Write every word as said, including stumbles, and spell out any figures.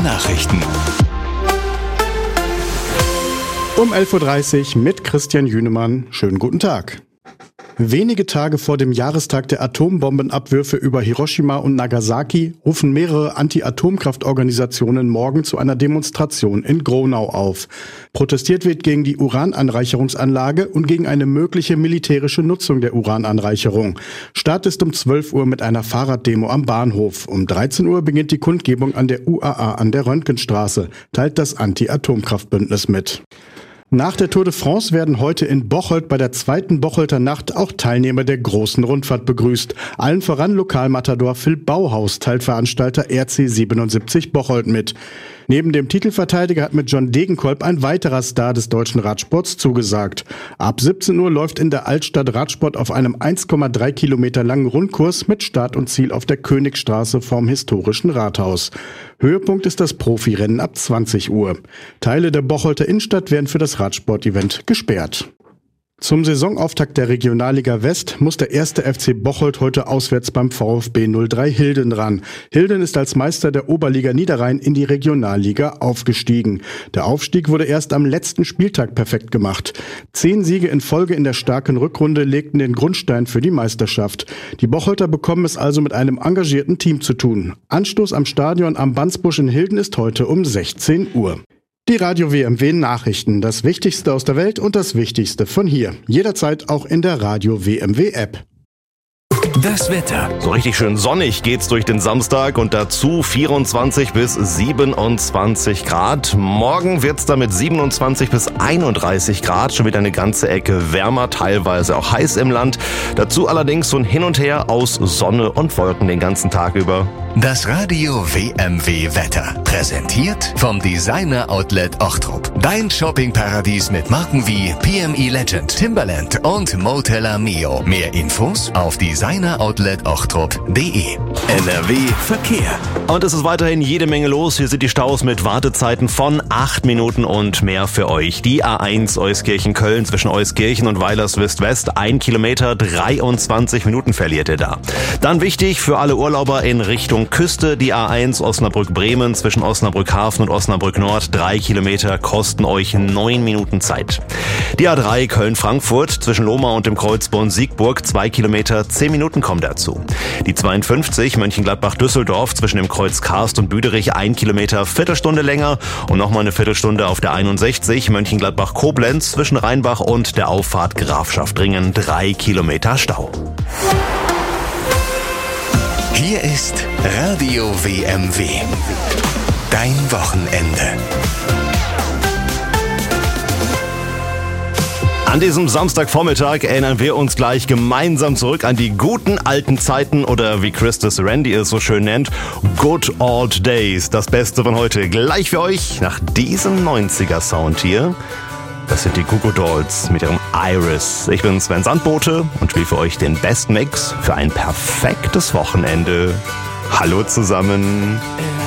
Nachrichten. Um elf Uhr dreißig mit Christian Jünemann. Schönen guten Tag. Wenige Tage vor dem Jahrestag der Atombombenabwürfe über Hiroshima und Nagasaki rufen mehrere Anti-Atomkraftorganisationen morgen zu einer Demonstration in Gronau auf. Protestiert wird gegen die Urananreicherungsanlage und gegen eine mögliche militärische Nutzung der Urananreicherung. Start ist um zwölf Uhr mit einer Fahrraddemo am Bahnhof. Um dreizehn Uhr beginnt die Kundgebung an der U A A an der Röntgenstraße, teilt das Anti-Atomkraftbündnis mit. Nach der Tour de France werden heute in Bocholt bei der zweiten Bocholter Nacht auch Teilnehmer der großen Rundfahrt begrüßt. Allen voran Lokalmatador Phil Bauhaus teilt Veranstalter R C siebenundsiebzig Bocholt mit. Neben dem Titelverteidiger hat mit John Degenkolb ein weiterer Star des deutschen Radsports zugesagt. Ab siebzehn Uhr läuft in der Altstadt Radsport auf einem eins Komma drei Kilometer langen Rundkurs mit Start und Ziel auf der Königstraße vorm historischen Rathaus. Höhepunkt ist das Profirennen ab zwanzig Uhr. Teile der Bocholter Innenstadt werden für das Radsportevent gesperrt. Zum Saisonauftakt der Regionalliga West muss der erste F C Bocholt heute auswärts beim VfB null drei Hilden ran. Hilden ist als Meister der Oberliga Niederrhein in die Regionalliga aufgestiegen. Der Aufstieg wurde erst am letzten Spieltag perfekt gemacht. Zehn Siege in Folge in der starken Rückrunde legten den Grundstein für die Meisterschaft. Die Bocholter bekommen es also mit einem engagierten Team zu tun. Anstoß am Stadion am Bandsbusch in Hilden ist heute um sechzehn Uhr. Die Radio W M W Nachrichten, das Wichtigste aus der Welt und das Wichtigste von hier. Jederzeit auch in der Radio W M W App. Das Wetter. So richtig schön sonnig geht's durch den Samstag und dazu vierundzwanzig bis siebenundzwanzig Grad. Morgen wird's dann mit siebenundzwanzig bis einunddreißig Grad schon wieder eine ganze Ecke wärmer, teilweise auch heiß im Land. Dazu allerdings so ein Hin und Her aus Sonne und Wolken den ganzen Tag über. Das Radio W M W Wetter. Präsentiert vom Designer Outlet Ochtrup. Dein Shoppingparadies mit Marken wie P M E Legend, Timberland und Motella Mio. Mehr Infos auf designer outlet ochtrup punkt de. N R W Verkehr. Und es ist weiterhin jede Menge los. Hier sind die Staus mit Wartezeiten von acht Minuten und mehr für euch. Die A eins Euskirchen-Köln zwischen Euskirchen und Weilerswist-West. Ein Kilometer, dreiundzwanzig Minuten verliert ihr da. Dann wichtig für alle Urlauber in Richtung Küste, die A eins Osnabrück-Bremen zwischen Osnabrück-Hafen und Osnabrück-Nord. Drei Kilometer kosten euch neun Minuten Zeit. Die A drei Köln-Frankfurt zwischen Lohmar und dem Kreuzborn Siegburg. Zwei Kilometer, zehn Minuten kommen dazu. Die zweiundfünfzig Mönchengladbach-Düsseldorf zwischen dem Kreuz Karst und Büderich. Ein Kilometer, Viertelstunde länger und nochmal eine Viertelstunde auf der einundsechzig Mönchengladbach-Koblenz zwischen Rheinbach und der Auffahrt Grafschaft-Ringen. Drei Kilometer Stau. Hier ist Radio W M W. Dein Wochenende. An diesem Samstagvormittag erinnern wir uns gleich gemeinsam zurück an die guten alten Zeiten oder wie Christus Randy es so schön nennt, Good Old Days. Das Beste von heute gleich für euch nach diesem neunziger-Sound hier. Das sind die Goo Goo Dolls mit ihrem Iris. Ich bin Sven Sandbote und spiele für euch den Best Mix für ein perfektes Wochenende. Hallo zusammen.